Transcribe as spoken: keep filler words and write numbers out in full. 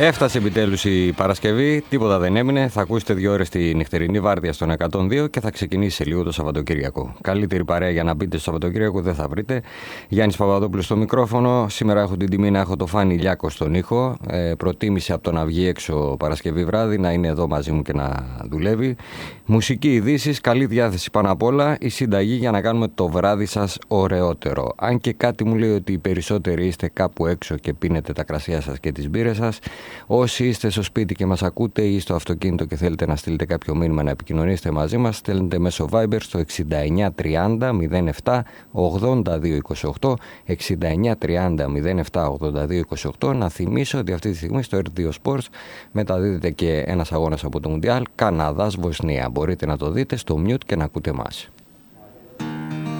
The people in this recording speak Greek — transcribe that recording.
Έφτασε επιτέλους η Παρασκευή, τίποτα δεν έμεινε. Θα ακούσετε δύο ώρες τη νυχτερινή βάρδια στον εκατόν δύο και θα ξεκινήσει σε λίγο το Σαββατοκύριακο. Καλύτερη παρέα για να μπείτε στο Σαββατοκύριακο δεν θα βρείτε. Γιάννης Παπαδόπουλος στο μικρόφωνο. Σήμερα έχω την τιμή να έχω το Φάνη Λιάκο στον ήχο. Ε, προτίμησε από το να βγει έξω Παρασκευή βράδυ να είναι εδώ μαζί μου και να δουλεύει. Μουσική, ειδήσεις, καλή διάθεση πάνω απ' όλα. Η συνταγή για να κάνουμε το βράδυ σας ωραιότερο. Αν και κάτι μου λέει ότι οι περισσότεροι είστε κάπου έξω και πίνετε τα κρασιά σας και τις μπύρες σας. Όσοι είστε στο σπίτι και μας ακούτε ή στο αυτοκίνητο και θέλετε να στείλετε κάποιο μήνυμα να επικοινωνήσετε μαζί μας, στέλνετε μέσω Viber στο εξήντα εννιά τριάντα μηδέν επτά ογδόντα δύο είκοσι οκτώ, εξήντα εννιά τριάντα μηδέν επτά ογδόντα δύο είκοσι οκτώ. Να θυμίσω ότι αυτή τη στιγμή στο ερ δύο Sports μεταδίδεται και ένας αγώνας από το Μουντιάλ Καναδάς-Βοσνία. Μπορείτε να το δείτε στο mute και να ακούτε μας.